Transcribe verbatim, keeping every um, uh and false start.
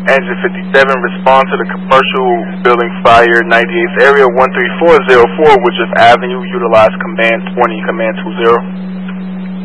Engine fifty-seven, respond to the commercial building fire ninety-eighth area one three four zero four Woodruff Avenue. Utilize command twenty, command two zero.